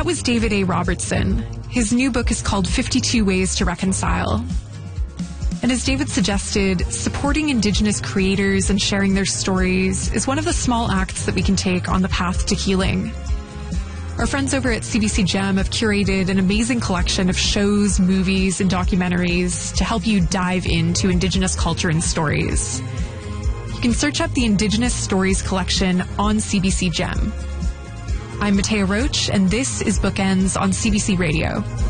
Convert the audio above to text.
That was David A. Robertson. His new book is called 52 Ways to Reconcile. And as David suggested, supporting Indigenous creators and sharing their stories is one of the small acts that we can take on the path to healing. Our friends over at CBC Gem have curated an amazing collection of shows, movies, and documentaries to help you dive into Indigenous culture and stories. You can search up the Indigenous Stories collection on CBC Gem. I'm Matea Roach, and this is Bookends on CBC Radio.